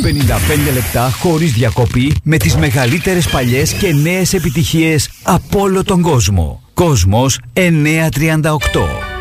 55 λεπτά χωρίς διακοπή με τις μεγαλύτερες παλιές και νέες επιτυχίες από όλο τον κόσμο. Κόσμος 938.